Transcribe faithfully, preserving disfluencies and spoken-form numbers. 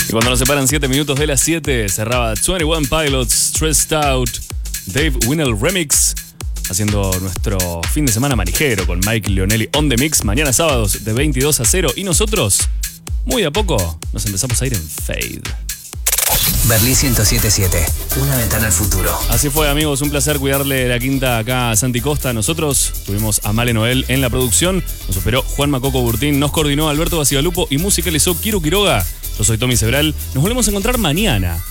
Y cuando nos separan siete minutos de las siete, cerraba veintiuno Pilots, Stressed Out, Dave Winnell Remix, haciendo nuestro fin de semana manijero con Mike Leonelli on the mix. Mañana sábados de veintidós a cero. Y nosotros, muy de a poco, nos empezamos a ir en fade. Berlín ciento siete punto siete, una ventana al futuro. Así fue, amigos, un placer cuidarle la quinta acá a Santi Costa. Nosotros tuvimos a Male Noel en la producción, nos operó Juan Macoco Burtín, nos coordinó Alberto Bacigalupo y musicalizó Kiru Quiroga. Yo soy Tommy Sebral, nos volvemos a encontrar mañana